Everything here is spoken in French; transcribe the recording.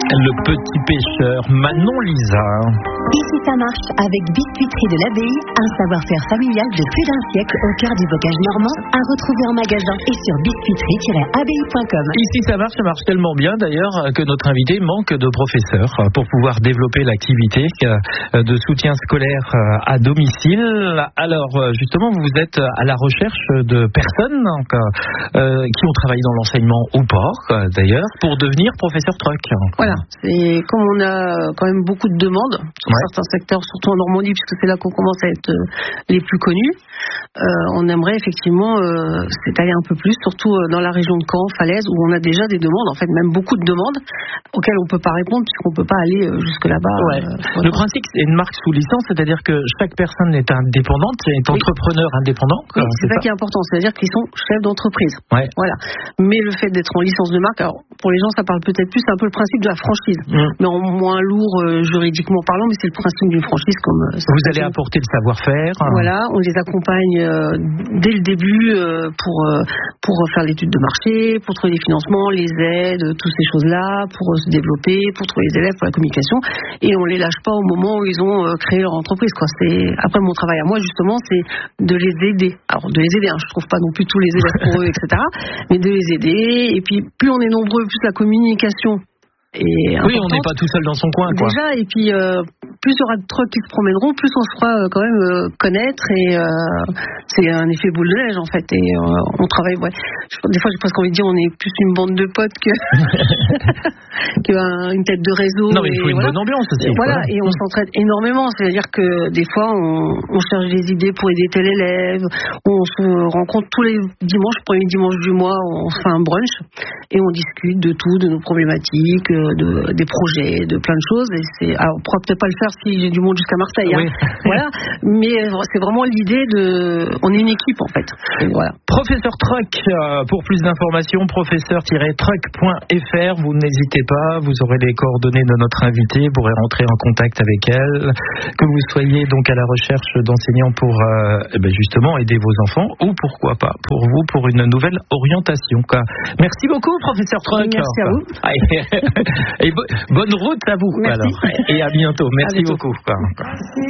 Le petit pêcheur, Manon Lisa. Ici ça marche avec Biscuiterie de l'Abbaye, un savoir-faire familial de plus d'un siècle au cœur du bocage normand, à retrouver en magasin et sur biscuiterie-abbaye.com. Ici ça marche tellement bien d'ailleurs que notre invité manque de professeurs pour pouvoir développer l'activité de soutien scolaire à domicile. Alors justement, vous êtes à la recherche de personnes qui ont travaillé dans l'enseignement ou pas d'ailleurs pour devenir professeur truck. Voilà, c'est comme on a quand même beaucoup de demandes sur certains secteurs, surtout en Normandie, puisque c'est là qu'on commence à être les plus connus. On aimerait effectivement s'étaler un peu plus, surtout dans la région de Caen, Falaise, où on a déjà des demandes, en fait même beaucoup de demandes auxquelles on ne peut pas répondre puisqu'on ne peut pas aller jusque là-bas. Le principe, c'est une marque sous licence, c'est-à-dire que chaque personne est indépendante, est entrepreneur indépendant. Oui, c'est ça qui est important, c'est-à-dire qu'ils sont chefs d'entreprise. Voilà. Mais le fait d'être en licence de marque, alors pour les gens ça parle peut-être plus, c'est un peu le principe de la franchise, mais en moins lourd juridiquement parlant, mais c'est le principe d'une franchise comme vous allez apporter le savoir-faire. Voilà, on les accompagne dès le début pour faire l'étude de marché, pour trouver les financements, les aides, toutes ces choses-là, pour se développer, pour trouver les élèves, pour la communication, et on les lâche pas au moment où ils ont créé leur entreprise, quoi. Après mon travail à moi justement, c'est de les aider. Alors de les aider, je trouve pas non plus tous les élèves pour eux, etc. Mais de les aider, et puis plus on est nombreux, plus la communication est importante. Oui, on n'est pas tout seul dans son coin, quoi. Déjà, et puis plus il y aura de trucks qui se promèneront, plus on se fera quand même connaître, et c'est un effet boule de neige en fait. Et on travaille, des fois j'ai presque envie de dire on est plus une bande de potes qu'une tête de réseau. Non mais il faut une bonne ambiance aussi. Voilà, et on s'entraide énormément, c'est-à-dire que des fois on cherche des idées pour aider tel élève, on se rencontre tous les dimanches, premier dimanche du mois, on fait un brunch et on discute de tout, de nos problématiques, des projets, de plein de choses. Et alors on pourra peut-être pas le faire si j'ai du monde jusqu'à Marseille, voilà, mais c'est vraiment l'idée on est une équipe en fait. Et voilà. Professeur Truck, pour plus d'informations, professeur-truck.fr, vous n'hésitez pas, vous aurez les coordonnées de notre invitée, vous pourrez rentrer en contact avec elle, que vous soyez donc à la recherche d'enseignants pour justement aider vos enfants, ou pourquoi pas pour vous, pour une nouvelle orientation. Merci beaucoup, professeur Truck. Merci à vous. Et bonne route à vous. Merci. Alors. Et à bientôt. Merci beaucoup.